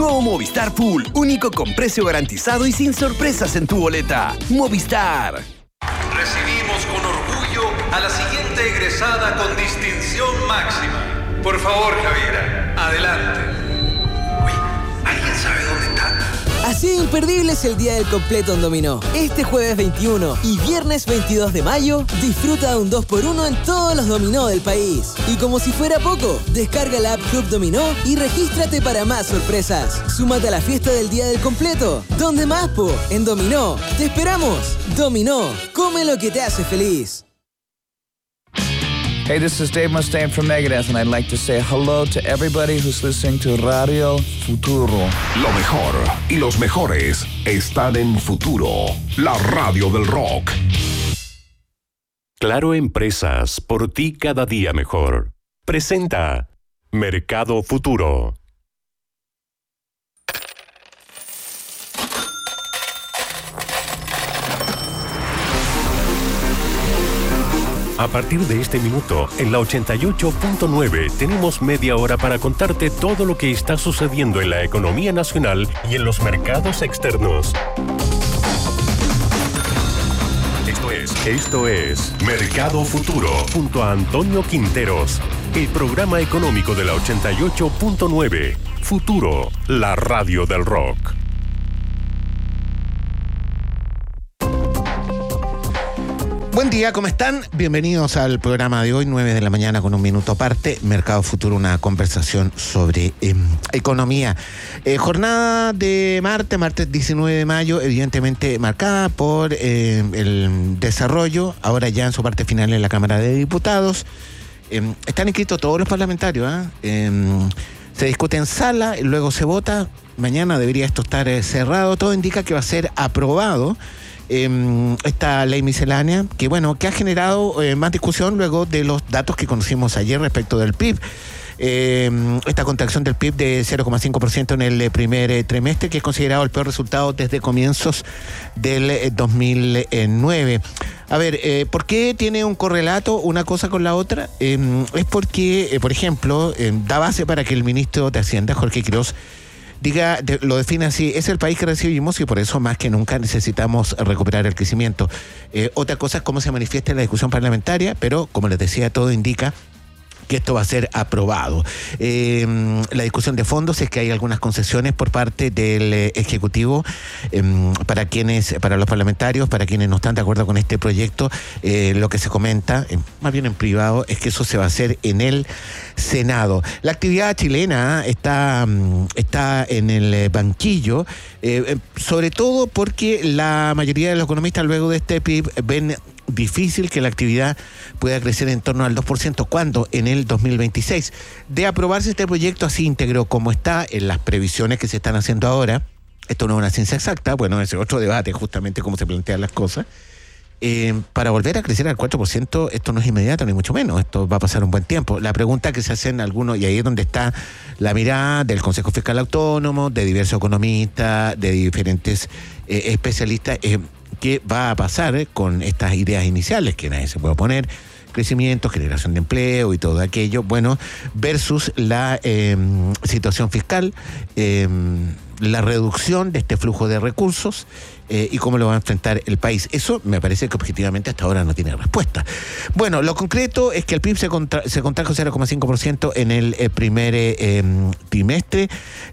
Nuevo Movistar Full, único con precio garantizado y sin sorpresas en tu boleta. Movistar. Recibimos con orgullo a la siguiente egresada con distinción máxima. Por favor, Javiera, adelante. Uy, ¿alguien sabe dónde está? Así de imperdible es el Día del Completo en Dominó. Este jueves 21 y viernes 22 de mayo, disfruta de un 2x1 en todos los dominó del país. Y como si fuera poco, descarga la app Club Dominó y regístrate para más sorpresas. Súmate a la fiesta del Día del Completo. ¿Dónde más, po? En Dominó. ¡Te esperamos! Dominó. Come lo que te hace feliz. Hey, this is Dave Mustaine from Megadeth, and I'd like to say hello to everybody who's listening to Radio Futuro. Lo mejor y los mejores están en Futuro, la radio del rock. Claro Empresas, por ti cada día mejor. Presenta Mercado Futuro. A partir de este minuto, en la 88.9, tenemos media hora para contarte todo lo que está sucediendo en la economía nacional y en los mercados externos. Esto es Mercado Futuro, junto a Antonio Quinteros, el programa económico de la 88.9. Futuro, la radio del rock. Buen día, ¿cómo están? Bienvenidos al programa de hoy, 9 de la mañana con un minuto aparte. Mercado Futuro, una conversación sobre economía. Jornada de martes 19 de mayo, evidentemente marcada por el desarrollo, ahora ya en su parte final en la Cámara de Diputados. Están inscritos todos los parlamentarios, se discute en sala, luego se vota. Mañana debería esto estar cerrado. Todo indica que va a ser aprobado esta ley miscelánea, que ha generado más discusión luego de los datos que conocimos ayer respecto del PIB. Esta contracción del PIB de 0,5% en el primer trimestre, que es considerado el peor resultado desde comienzos del 2009. A ver, ¿por qué tiene un correlato una cosa con la otra? Es porque, por ejemplo, da base para que el ministro de Hacienda, Jorge Quiroz, lo define así: es el país que recibimos y por eso más que nunca necesitamos recuperar el crecimiento. Otra cosa es cómo se manifiesta en la discusión parlamentaria, pero como les decía, todo indica que esto va a ser aprobado. La discusión de fondos es que hay algunas concesiones por parte del Ejecutivo para los parlamentarios, para quienes no están de acuerdo con este proyecto. Lo que se comenta, más bien en privado, es que eso se va a hacer en el Senado. La actividad chilena está en el banquillo, sobre todo porque la mayoría de los economistas luego de este PIB ven difícil que la actividad pueda crecer en torno al 2%, cuando en el 2026. De aprobarse este proyecto así íntegro como está en las previsiones que se están haciendo ahora, esto no es una ciencia exacta, ese es otro debate, justamente cómo se plantean las cosas. Para volver a crecer al 4%, esto no es inmediato, ni mucho menos, esto va a pasar un buen tiempo. La pregunta que se hacen algunos, y ahí es donde está la mirada del Consejo Fiscal Autónomo, de diversos economistas, de diferentes especialistas, ¿qué va a pasar con estas ideas iniciales que nadie se puede oponer? Crecimiento, generación de empleo y todo aquello, versus la situación fiscal, la reducción de este flujo de recursos y cómo lo va a enfrentar el país. Eso me parece que objetivamente hasta ahora no tiene respuesta. Lo concreto es que el PIB se contrajo 0,5% en el primer trimestre.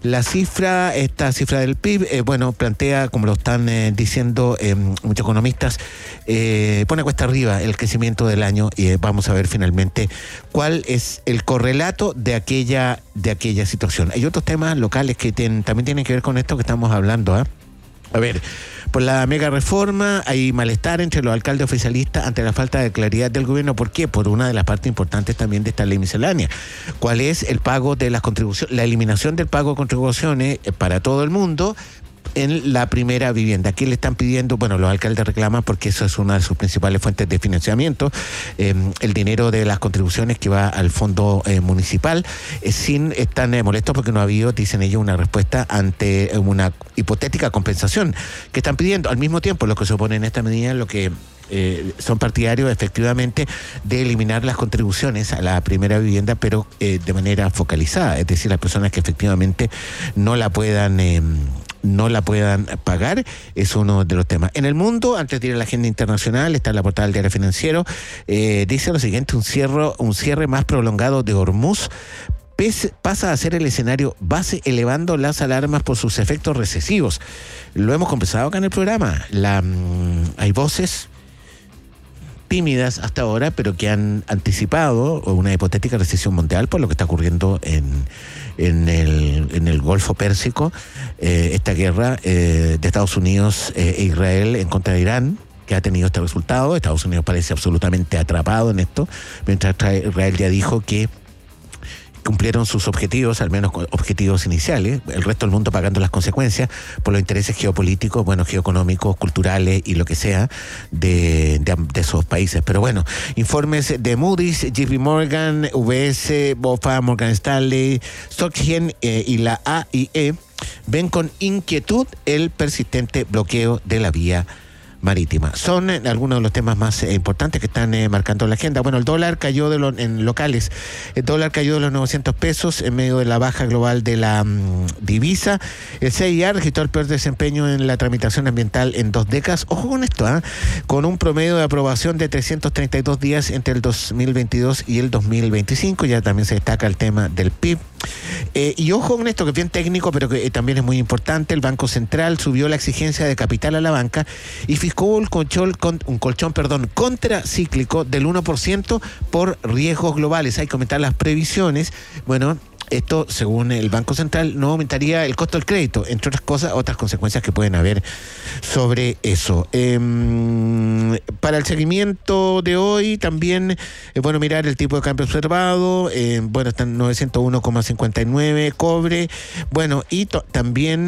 Esta cifra del PIB, plantea, como lo están diciendo muchos economistas, pone cuesta arriba el crecimiento del año y vamos a ver finalmente cuál es el correlato de aquella situación. Hay otros temas locales que también tienen que ver con esto que estamos hablando, A ver, por la mega reforma hay malestar entre los alcaldes oficialistas ante la falta de claridad del gobierno. ¿Por qué? Por una de las partes importantes también de esta ley miscelánea. ¿Cuál es el pago de las contribuciones? La eliminación del pago de contribuciones para todo el mundo en la primera vivienda. Aquí le están pidiendo, los alcaldes reclaman porque eso es una de sus principales fuentes de financiamiento, el dinero de las contribuciones que va al fondo municipal, están molestos porque no ha habido, dicen ellos, una respuesta ante una hipotética compensación que están pidiendo. Al mismo tiempo, los que se oponen a esta medida lo que son partidarios efectivamente de eliminar las contribuciones a la primera vivienda, pero de manera focalizada, es decir, las personas que efectivamente no la puedan pagar, es uno de los temas. En el mundo, antes de ir a la agenda internacional, está en la portada del Diario Financiero, dice lo siguiente: un cierre más prolongado de Hormuz pasa a ser el escenario base, elevando las alarmas por sus efectos recesivos. Lo hemos conversado acá en el programa. Hay voces tímidas hasta ahora, pero que han anticipado una hipotética recesión mundial por lo que está ocurriendo en el Golfo Pérsico, esta guerra de Estados Unidos e Israel en contra de Irán, que ha tenido este resultado. Estados Unidos parece absolutamente atrapado en esto, mientras Israel ya dijo que cumplieron sus objetivos, al menos objetivos iniciales, el resto del mundo pagando las consecuencias por los intereses geopolíticos, geoeconómicos, culturales y lo que sea de esos países. Pero bueno, informes de Moody's, JP Morgan, UBS, BofA, Morgan Stanley, SocGen y la AIE ven con inquietud el persistente bloqueo de la vía marítima. Son algunos de los temas más importantes que están marcando la agenda. Bueno, el dólar cayó en locales. El dólar cayó de los 900 pesos en medio de la baja global de la divisa. El CIA registró el peor desempeño en la tramitación ambiental en 2 décadas. Ojo con esto, con un promedio de aprobación de 332 días entre el 2022 y el 2025. Ya también se destaca el tema del PIB. Y ojo con esto, que es bien técnico, pero que también es muy importante. El Banco Central subió la exigencia de capital a la banca y fijó un colchón contracíclico del 1% por riesgos globales. Hay que aumentar las previsiones. Bueno, esto, según el Banco Central, no aumentaría el costo del crédito, entre otras cosas, otras consecuencias que pueden haber sobre eso. Para el seguimiento de hoy, también es bueno mirar el tipo de cambio observado. Está en 901,59 cobre. Bueno, y también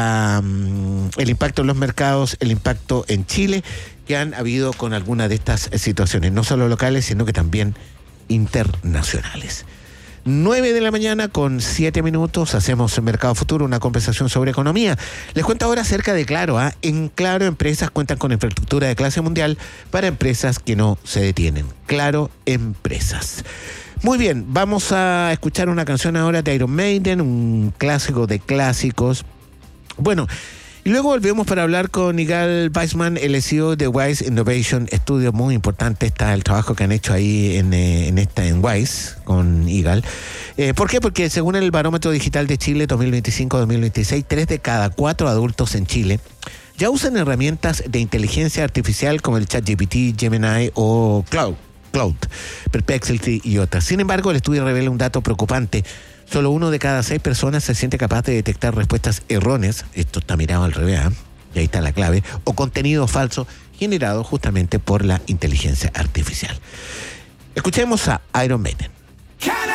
el impacto en los mercados, el impacto en Chile, que han habido con alguna de estas situaciones, no solo locales, sino que también internacionales. 9 de la mañana con 7 minutos, hacemos en Mercado Futuro una conversación sobre economía. Les cuento ahora acerca de Claro. En Claro, empresas cuentan con infraestructura de clase mundial para empresas que no se detienen. Claro Empresas. Muy bien, vamos a escuchar una canción ahora de Iron Maiden, un clásico de clásicos. Bueno, y luego volvemos para hablar con Igal Weissman, el CEO de Wise Innovation Studio. Muy importante está el trabajo que han hecho ahí en Wise con Igal. ¿Por qué? Porque según el Barómetro Digital de Chile 2025-2026, 3 de cada 4 adultos en Chile ya usan herramientas de inteligencia artificial como el ChatGPT, Gemini o Cloud, Perplexity y otras. Sin embargo, el estudio revela un dato preocupante. Solo 1 de cada 6 personas se siente capaz de detectar respuestas erróneas, esto está mirado al revés, y ahí está la clave, o contenido falso generado justamente por la inteligencia artificial. Escuchemos a Iron Maiden.